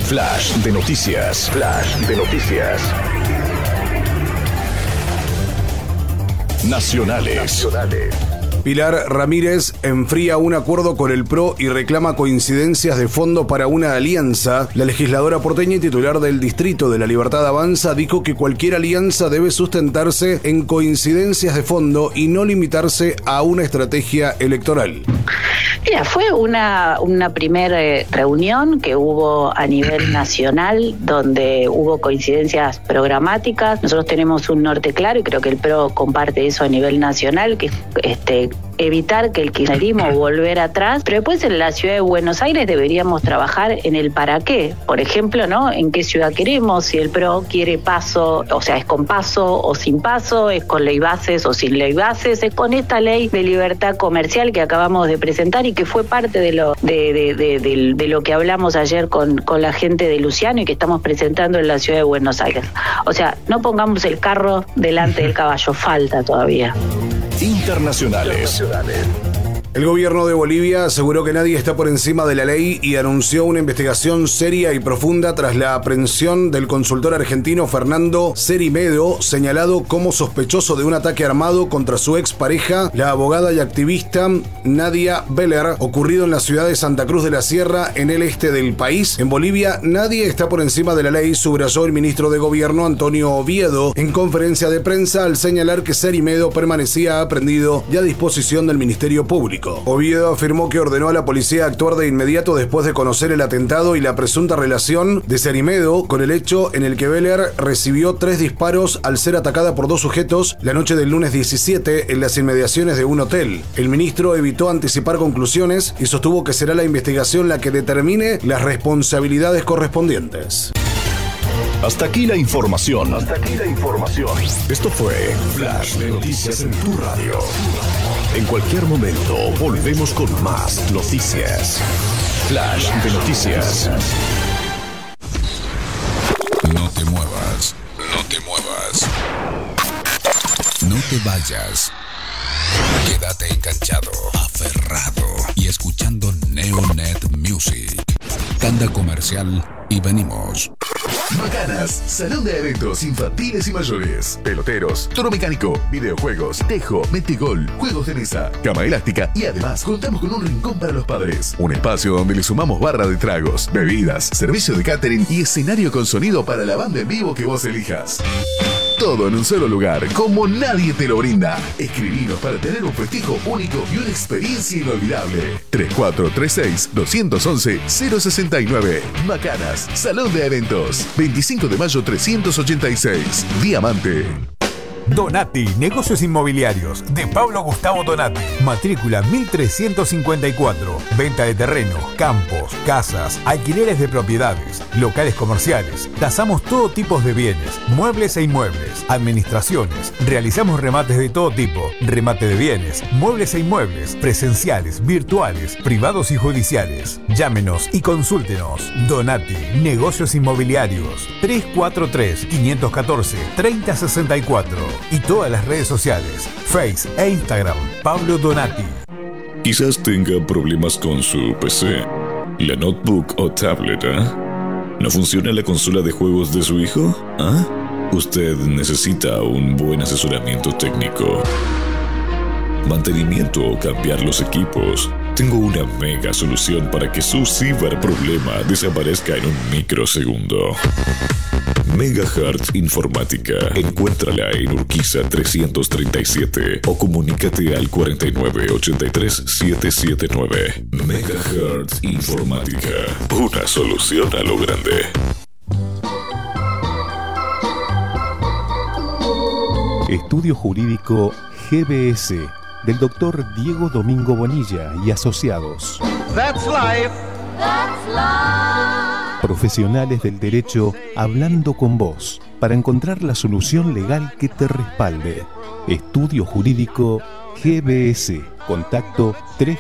Flash de noticias. Flash de noticias. Nacionales. Pilar Ramírez enfría un acuerdo con el PRO y reclama coincidencias de fondo para una alianza. La legisladora porteña y titular del Distrito de la Libertad Avanza dijo que cualquier alianza debe sustentarse en coincidencias de fondo y no limitarse a una estrategia electoral. Mira, fue una primera reunión que hubo a nivel nacional donde hubo coincidencias programáticas. Nosotros tenemos un norte claro y creo que el PRO comparte eso a nivel nacional, que evitar que el kirchnerismo volver atrás, pero después en la ciudad de Buenos Aires deberíamos trabajar en el para qué. Por ejemplo, ¿no? En qué ciudad queremos, si el PRO quiere paso, o sea, es con paso o sin paso, es con ley bases o sin ley bases, es con esta ley de libertad comercial que acabamos de presentar y que fue parte de lo que hablamos ayer con la gente de Luciano y que estamos presentando en la ciudad de Buenos Aires. O sea, no pongamos el carro delante del caballo, falta todavía. Internacionales. El gobierno de Bolivia aseguró que nadie está por encima de la ley y anunció una investigación seria y profunda tras la aprehensión del consultor argentino Fernando Cerimedo, señalado como sospechoso de un ataque armado contra su expareja, la abogada y activista Nadia Beller, ocurrido en la ciudad de Santa Cruz de la Sierra, en el este del país. En Bolivia, nadie está por encima de la ley, subrayó el ministro de Gobierno Antonio Oviedo en conferencia de prensa al señalar que Cerimedo permanecía aprehendido y a disposición del Ministerio Público. Oviedo afirmó que ordenó a la policía actuar de inmediato después de conocer el atentado y la presunta relación de Cerimedo con el hecho en el que Beller recibió 3 disparos al ser atacada por 2 sujetos la noche del lunes 17 en las inmediaciones de un hotel. El ministro evitó anticipar conclusiones y sostuvo que será la investigación la que determine las responsabilidades correspondientes. Hasta aquí la información. Esto fue Flash de Noticias en tu radio. En cualquier momento volvemos con más noticias. Flash de Noticias. No te muevas. No te vayas. Quédate enganchado, aferrado y escuchando Neonet Music. Tanda comercial y venimos. Macanas, salón de eventos infantiles y mayores, peloteros, toro mecánico, videojuegos, tejo, metegol, juegos de mesa, cama elástica y además contamos con un rincón para los padres. Un espacio donde le sumamos barra de tragos, bebidas, servicio de catering y escenario con sonido para la banda en vivo que vos elijas. Todo en un solo lugar, como nadie te lo brinda. Escribinos para tener un festejo único y una experiencia inolvidable. 3436-211-069. Macanas, Salón de Eventos. 25 de mayo 386. Diamante. Donati, negocios inmobiliarios, de Pablo Gustavo Donati. Matrícula 1354. Venta de terreno, campos, casas, alquileres de propiedades, locales comerciales. Tasamos todo tipo de bienes, muebles e inmuebles, administraciones. Realizamos remates de todo tipo, remate de bienes, muebles e inmuebles, presenciales, virtuales, privados y judiciales. Llámenos y consúltenos. Donati, negocios inmobiliarios. 343-514-3064. Y todas las redes sociales, Face e Instagram, Pablo Donati. Quizás tenga problemas con su PC, la notebook o tablet, ¿No funciona la consola de juegos de su hijo? Usted necesita un buen asesoramiento técnico, mantenimiento o cambiar los equipos. Tengo una mega solución para que su ciberproblema desaparezca en un microsegundo. Megahertz Informática. Encuéntrala en Urquiza 337 o comunícate al 4983-779. Megahertz Informática. Una solución a lo grande. Estudio Jurídico GBS del Dr. Diego Domingo Bonilla y asociados. That's life. That's life. Profesionales del derecho hablando con vos para encontrar la solución legal que te respalde. Estudio Jurídico GBS. Contacto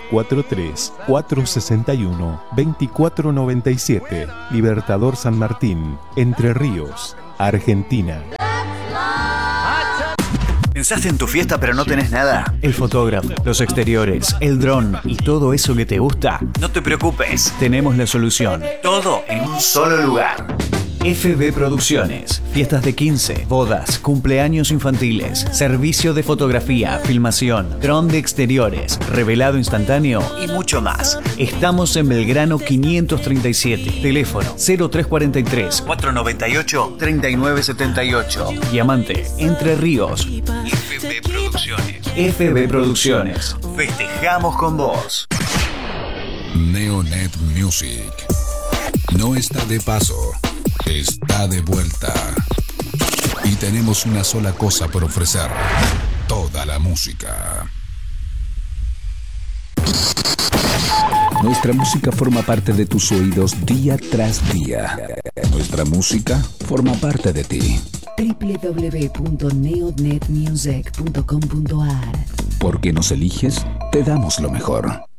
343-461-2497. Libertador San Martín, Entre Ríos, Argentina. ¿Pensaste en tu fiesta pero no tenés nada? El fotógrafo, los exteriores, el dron y todo eso que te gusta. No te preocupes, tenemos la solución. Todo en un solo lugar. FB Producciones, fiestas de 15, bodas, cumpleaños infantiles, servicio de fotografía, filmación, dron de exteriores, revelado instantáneo y mucho más. Estamos en Belgrano 537, teléfono 0343 498 3978, Diamante, Entre Ríos. FB Producciones. FB Producciones, festejamos con vos. Neonet Music no está de paso. Está de vuelta. Y tenemos una sola cosa por ofrecer: toda la música. Nuestra música forma parte de tus oídos día tras día. Nuestra música forma parte de ti. www.neonetmusic.com.ar. Porque nos eliges, te damos lo mejor.